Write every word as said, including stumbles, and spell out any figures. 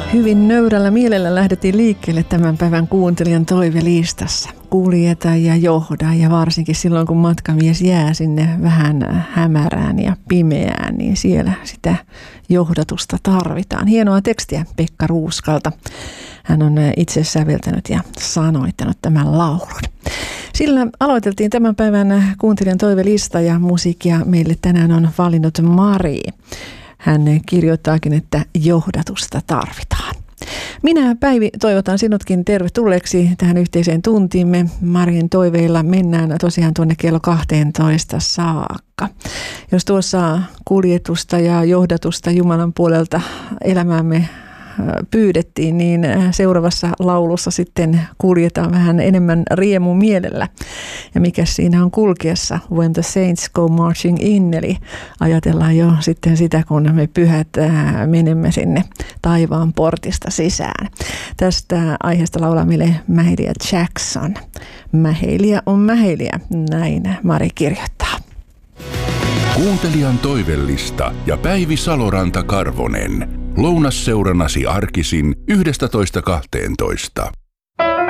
Hyvin nöyrällä mielellä lähdettiin liikkeelle tämän päivän kuuntelijan toivelistassa. Kuljeta ja johda, ja varsinkin silloin kun matkamies jää sinne vähän hämärään ja pimeään, niin siellä sitä johdatusta tarvitaan. Hienoa tekstiä Pekka Ruuskalta. Hän on itse säveltänyt ja sanoittanut tämän laulun. Sillä aloiteltiin tämän päivän kuuntelijan toivelista, ja musiikkia meille tänään on valinnut Mari. Hän kirjoittaakin, että johdatusta tarvitaan. Minä, Päivi, toivotan sinutkin tervetulleeksi tähän yhteiseen tuntiimme. Marin toiveilla mennään tosiaan tuonne kello kahteentoista saakka. Jos tuossa kuljetusta ja johdatusta Jumalan puolelta elämäämme pyydettiin, niin seuraavassa laulussa sitten kuljetaan vähän enemmän riemun mielellä. Ja mikä siinä on kulkiessa? When the saints go marching in, eli ajatellaan jo sitten sitä, kun me pyhät menemme sinne taivaan portista sisään. Tästä aiheesta laulaa meille Mahalia Jackson. Mahalia on Mahalia, näin Mari kirjoittaa. Kuuntelijan toivellista ja Päivi Saloranta-Karvonen. Lounasseurannasi arkisin yhdestätoista kahteentoista.